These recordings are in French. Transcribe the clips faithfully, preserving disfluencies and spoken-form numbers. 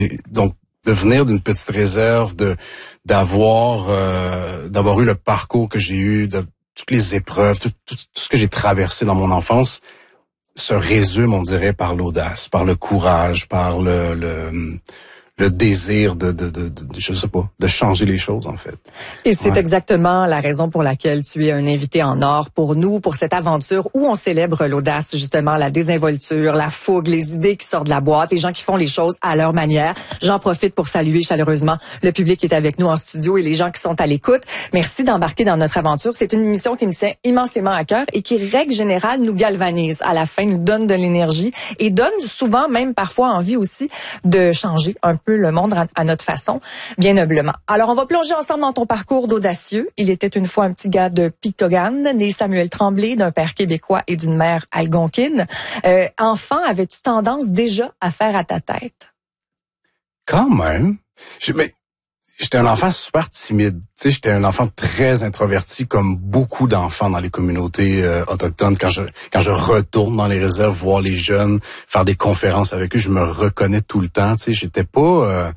Donc, de venir d'une petite réserve, de d'avoir euh, d'avoir eu le parcours que j'ai eu, de toutes les épreuves, tout, tout, tout ce que j'ai traversé dans mon enfance, se résume, on dirait, par l'audace, par le courage, par le le, le désir de, de, de, de, je sais pas, de changer les choses, en fait. Et c'est ouais. exactement la raison pour laquelle tu es un invité en or pour nous, pour cette aventure où on célèbre l'audace, justement, la désinvolture, la fougue, les idées qui sortent de la boîte, les gens qui font les choses à leur manière. J'en profite pour saluer chaleureusement le public qui est avec nous en studio et les gens qui sont à l'écoute. Merci d'embarquer dans notre aventure. C'est une émission qui me tient immensément à cœur et qui, règle générale, nous galvanise. À la fin, nous donne de l'énergie et donne souvent, même parfois, envie aussi de changer un peu le monde à notre façon, bien noblement. Alors, on va plonger ensemble dans ton parcours d'audacieux. Il était une fois un petit gars de Picogan, né Samuel Tremblay, d'un père québécois et d'une mère algonquine. Euh, enfant, avais-tu tendance déjà à faire à ta tête? Quand même. Je, mais j'étais un enfant super timide. Tu sais, j'étais un enfant très introverti, comme beaucoup d'enfants dans les communautés euh, autochtones. Quand je quand je retourne dans les réserves, voir les jeunes, faire des conférences avec eux, je me reconnais tout le temps. Tu sais, j'étais pas. Euh,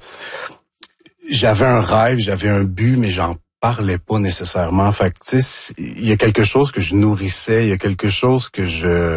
j'avais un rêve, j'avais un but, mais j'en parlais pas nécessairement. Fait que tu sais, il y a quelque chose que je nourrissais, il y a quelque chose que je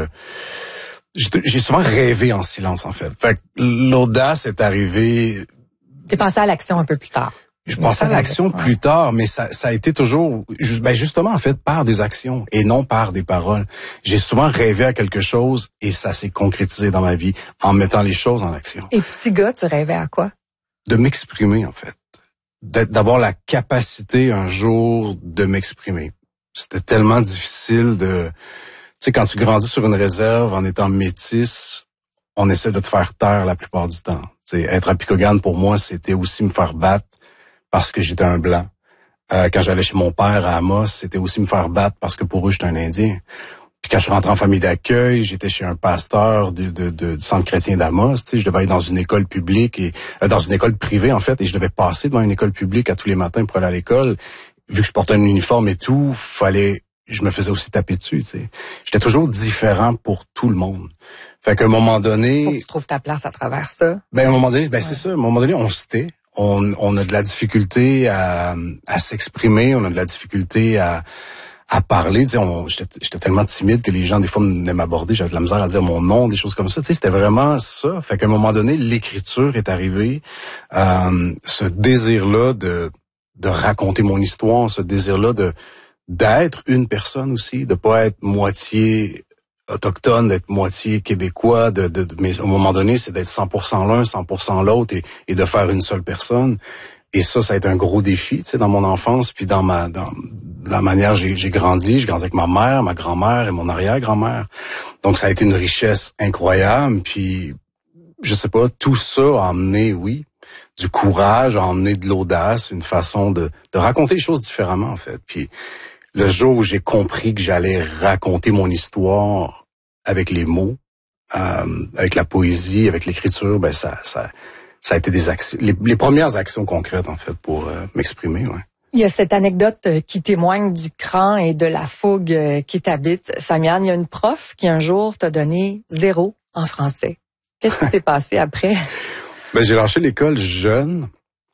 j'ai souvent rêvé en silence, en fait. Fait que l'audace est arrivée. T'es passé à l'action un peu plus tard. Je pensais à l'action plus tard, mais ça, ça a été toujours, ben justement en fait, par des actions et non par des paroles. J'ai souvent rêvé à quelque chose et ça s'est concrétisé dans ma vie en mettant les choses en action. Et petit gars, tu rêvais à quoi? De m'exprimer, en fait. D'avoir la capacité un jour de m'exprimer. C'était tellement difficile de... Tu sais, quand tu grandis sur une réserve en étant métis, on essaie de te faire taire la plupart du temps. Tu sais, être à Picogan, pour moi, c'était aussi me faire battre parce que j'étais un blanc. Euh, quand j'allais chez mon père à Amos, c'était aussi me faire battre parce que pour eux, j'étais un Indien. Puis quand je suis rentré en famille d'accueil, j'étais chez un pasteur de, de, de, du centre chrétien d'Amos. Tu sais, je devais aller dans une école publique, et euh, dans une école privée, en fait, et je devais passer devant une école publique à tous les matins pour aller à l'école. Vu que je portais un uniforme et tout, fallait... je me faisais aussi taper dessus, tu sais. J'étais toujours différent pour tout le monde. Fait qu'à un moment donné... Faut que tu trouves ta place à travers ça. Ben, à un moment donné, ben, ouais. c'est ça. À un moment donné, on se tait. On, on a de la difficulté à, à s'exprimer. On a de la difficulté à, à parler. Tu sais, on, j'étais, j'étais tellement timide que les gens, des fois, venaient m'aborder. J'avais de la misère à dire mon nom, des choses comme ça. Tu sais, c'était vraiment ça. Fait qu'à un moment donné, l'écriture est arrivée. Euh, ce désir-là de, de raconter mon histoire, ce désir-là de, d'être une personne aussi, de pas être moitié autochtone, d'être moitié québécois, de, de, de mais à un moment donné, c'est d'être cent pour cent l'un, cent pour cent l'autre et, et de faire une seule personne. Et ça, ça a été un gros défi, tu sais, dans mon enfance, puis dans ma dans, dans la manière j'ai, j'ai grandi. J'ai grandi avec ma mère, ma grand-mère et mon arrière-grand-mère. Donc, ça a été une richesse incroyable. Puis, je sais pas, tout ça a emmené, oui, du courage, a emmené de l'audace, une façon de, de raconter les choses différemment, en fait. Puis, le jour où j'ai compris que j'allais raconter mon histoire avec les mots, euh, avec la poésie, avec l'écriture, ben ça, ça, ça a été des actions, les, les premières actions concrètes en fait pour euh, m'exprimer. Ouais. Il y a cette anecdote qui témoigne du cran et de la fougue qui t'habite, Samian. Il y a une prof qui un jour t'a donné zéro en français. Qu'est-ce qui s'est passé après? Ben j'ai lâché l'école jeune.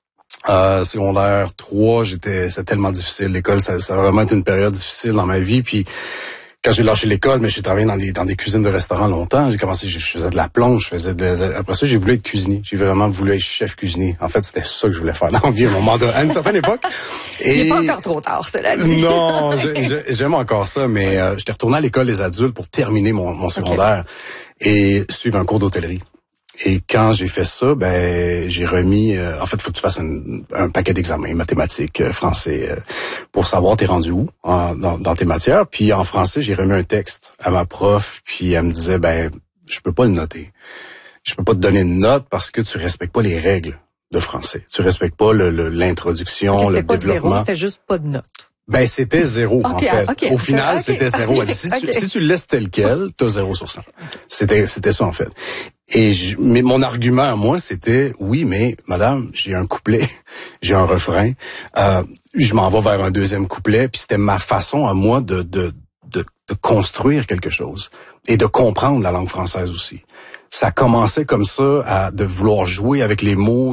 Euh, secondaire trois, j'étais, c'était tellement difficile. L'école, ça, ça a vraiment été une période difficile dans ma vie. Puis quand j'ai lâché l'école, mais j'ai travaillé dans des dans des cuisines de restaurants longtemps. J'ai commencé, je faisais de la plonge, je faisais de, de après ça, j'ai voulu être cuisinier. J'ai vraiment voulu être chef cuisinier. En fait, c'était ça que je voulais faire dans la vie à un moment donné, à une certaine époque. Et il n'est pas encore trop tard, cela dit. Non, j'aime encore ça, mais euh, j'étais retourné à l'école des adultes pour terminer mon, mon secondaire okay. et suivre un cours d'hôtellerie. Et quand j'ai fait ça, ben j'ai remis. Euh, en fait, il faut que tu fasses un, un paquet d'examens, mathématiques, euh, français, euh, pour savoir t'es rendu où en, dans, dans tes matières. Puis en français, j'ai remis un texte à ma prof, puis elle me disait, ben je peux pas le noter. Je peux pas te donner une note parce que tu respectes pas les règles de français. Tu respectes pas le, le, l'introduction, okay, le pas développement. Zéro, c'était juste pas de note. Ben, c'était zéro, okay, en fait. Okay, Au final, okay, c'était zéro. Okay, si, okay. tu, si tu le laisses tel quel, t'as zéro sur cent. C'était, c'était ça, en fait. Et je, mais mon argument à moi, c'était, oui, mais madame, j'ai un couplet, j'ai un refrain, euh, je m'en vais vers un deuxième couplet, puis c'était ma façon à moi de, de, de, de construire quelque chose et de comprendre la langue française aussi. ça commençait comme ça, à de vouloir jouer avec les mots,